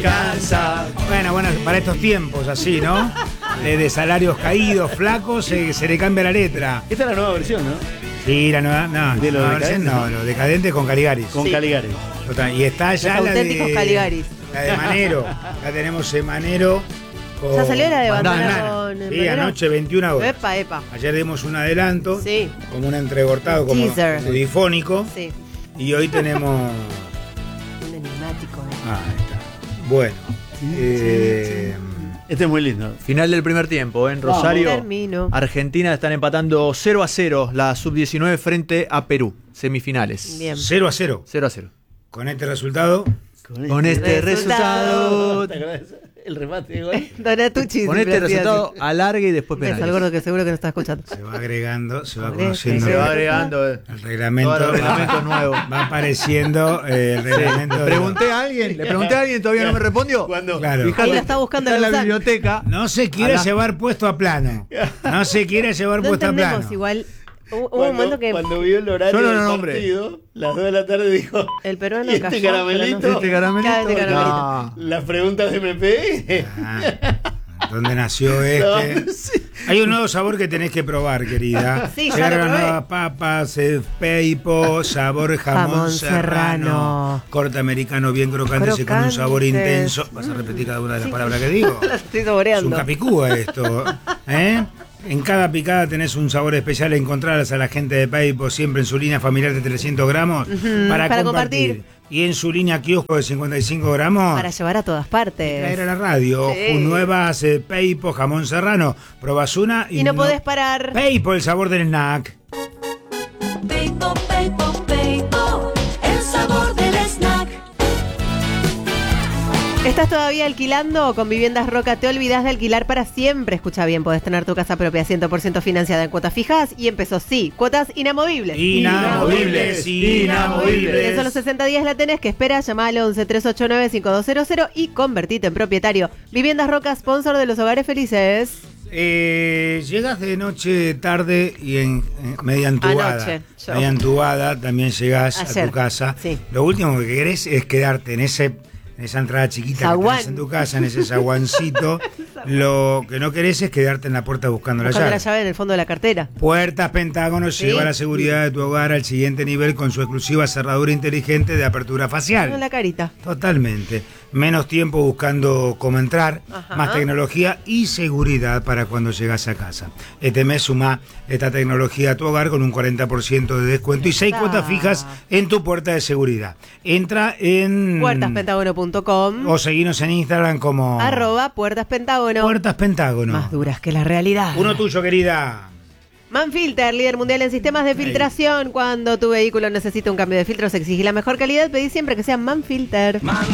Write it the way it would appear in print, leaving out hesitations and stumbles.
alcanza. Bueno, para estos tiempos así, ¿no? De salarios caídos, flacos, se le cambia la letra. Esta es la nueva versión, ¿no? Sí, la nueva, no, ¿De los nueva versión, Decadentes? no, los Decadentes con Caligaris. Con Caligaris. Total, y está ya Los la auténticos de Caligaris. La de Manero. La tenemos en Manero. Con Ya salió la de Bandana Bandana. con Sí, Manero. anoche 21 horas. Epa. Ayer dimos un adelanto, Sí. como un entrecortado, como Teaser. difónico. Sí. Y hoy tenemos. Un enigmático. Ahí está. Bueno. Este es muy lindo. Final del primer tiempo, en Rosario. Termino. Argentina están empatando 0-0 la sub-19 frente a Perú. Semifinales. Bien. 0-0. 0-0. Con este resultado. Con este resultado. ¿Te acuerdas? El remate de gol. Donatucci. Con este resultado alargue y después Beso al penales. gordo que seguro que no está escuchando. Se va agregando, se va Con este conociendo. Se va agregando El reglamento. todo el reglamento nuevo. Va apareciendo el reglamento. Le pregunté a alguien, todavía no me respondió. Cuando Claro. Fíjate, Ahí lo está buscando está en la Luzán. biblioteca. No se quiere Acá. llevar puesto a plano. No se quiere llevar No puesto a entendemos plano. igual. Hubo un momento que cuando vio el horario Yo no lo del nombré. partido, las 2 de la tarde dijo, el peruano ¿y este cayó, caramelito? pero no- ¿Este caramelito? Cada este caramelito. No. las preguntas de MP. ¿Dónde nació este? No, sí. Hay un nuevo sabor que tenés que probar, querida. Sí, ya Llegaron lo probé. nuevas papas, peipo, sabor jamón, Jamón serrano, serrano. corte americano bien crocante, con un sabor Crocantes. intenso. ¿Vas a repetir cada una de las palabras que digo? La estoy Es un saboreando. capicúa esto, ¿eh? En cada picada tenés un sabor especial. Encontrarlas a la gente de Peipo siempre en su línea familiar de 300 gramos para compartir. Y en su línea kiosco de 55 gramos Para llevar a todas traer partes. a la radio. Sí. Nuevas Peipo, jamón serrano. Probás una Y no podés parar. Peipo, el sabor del snack. Peipo, Peipo, Peipo, el sabor del snack. ¿Estás todavía alquilando? Con Viviendas Roca te olvidás de alquilar para siempre. Escucha bien, podés tener tu casa propia 100% financiada en cuotas fijas y empezó, sí, cuotas inamovibles. Inamovibles, inamovibles. De solo 60 días la tenés que esperar. Llama al 11 389 5200 y convertite en propietario. Viviendas Roca, sponsor de los hogares felices. Llegas de noche, tarde y media entubada. Anoche, yo. Media entubada, también llegás a Ayer, tu casa. sí. Lo último que querés es quedarte en esa entrada chiquita que Zaguán. tenés en tu casa, en ese zaguancito. Lo que no querés es quedarte en la puerta buscando Buscando la la llave. llave en el fondo de la cartera. Puertas Pentágono Sí. lleva la seguridad de tu hogar al siguiente nivel con su exclusiva cerradura inteligente de apertura facial. En la carita. Totalmente. Menos tiempo buscando cómo entrar, Ajá. más tecnología y seguridad para cuando llegas a casa. Este mes suma esta tecnología a tu hogar con un 40% de descuento y 6 Ah. cuotas fijas en tu puerta de seguridad. Entra en Puertaspentagono.com o seguinos en Instagram como @puertaspentágono. Puertas Pentágono. Más duras que la realidad. Uno tuyo, querida. Manfilter, líder mundial en sistemas de filtración. Cuando tu vehículo necesita un cambio de filtros, exige la mejor calidad. Pedí siempre que sea Manfilter.